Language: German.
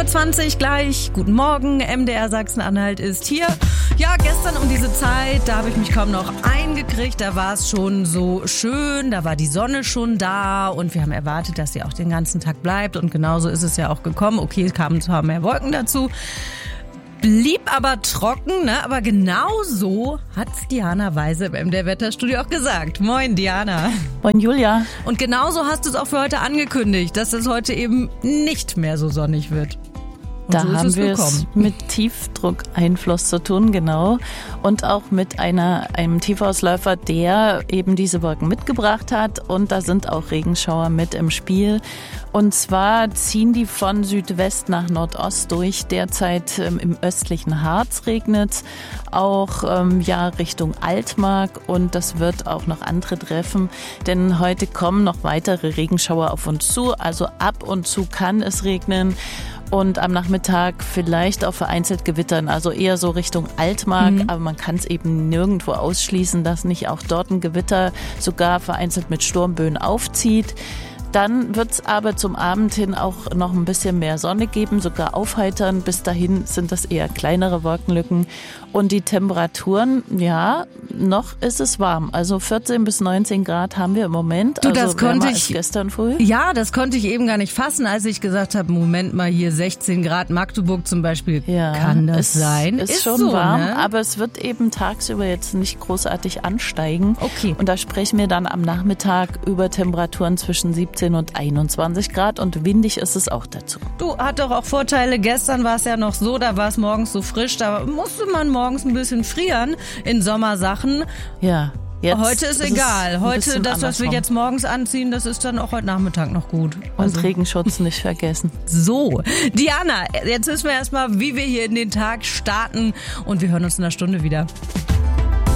7.20 Uhr gleich. Guten Morgen, MDR Sachsen-Anhalt ist hier. Ja, gestern um diese Zeit, da habe ich mich kaum noch eingekriegt. Da war es schon so schön, da war die Sonne schon da und wir haben erwartet, dass sie auch den ganzen Tag bleibt. Und genauso ist es ja auch gekommen. Okay, es kamen zwar mehr Wolken dazu. Blieb aber trocken, ne? Aber genau so hat's Diana Weise im MDR Wetterstudio auch gesagt. Moin, Diana. Moin, Julia. Und genauso hast du es auch für heute angekündigt, dass es heute eben nicht mehr so sonnig wird. Und da so haben wir es mit Tiefdruckeinfluss zu tun, genau. Und auch mit einem Tiefausläufer, der eben diese Wolken mitgebracht hat. Und da sind auch Regenschauer mit im Spiel. Und zwar ziehen die von Südwest nach Nordost durch. Derzeit im östlichen Harz regnet, auch Richtung Altmark. Und das wird auch noch andere treffen, denn heute kommen noch weitere Regenschauer auf uns zu. Also ab und zu kann es regnen. Und am Nachmittag vielleicht auch vereinzelt gewittern, also eher so Richtung Altmark. Aber man kann es eben nirgendwo ausschließen, dass nicht auch dort ein Gewitter sogar vereinzelt mit Sturmböen aufzieht. Dann wird es aber zum Abend hin auch noch ein bisschen mehr Sonne geben, sogar aufheitern. Bis dahin sind das eher kleinere Wolkenlücken. Und die Temperaturen, ja, noch ist es warm. Also 14 bis 19 Grad haben wir im Moment. Du, also das konnte ich gestern früh. Ja, das konnte ich eben gar nicht fassen, als ich gesagt habe, Moment mal, hier 16 Grad Magdeburg zum Beispiel. Ja, kann das sein? Ist schon so, warm, ne? Aber es wird eben tagsüber jetzt nicht großartig ansteigen. Okay. Und da sprechen wir dann am Nachmittag über Temperaturen zwischen 17 und 21 Grad und windig ist es auch dazu. Du, hat doch auch Vorteile. Gestern war es ja noch so, da war es morgens so frisch, da musste man morgens ein bisschen frieren in Sommersachen. Ja. Jetzt heute ist egal. Heute, das, was wir jetzt morgens anziehen, das ist dann auch heute Nachmittag noch gut. Und Regenschutz nicht vergessen. So, Diana, jetzt wissen wir erstmal, wie wir hier in den Tag starten und wir hören uns in einer Stunde wieder.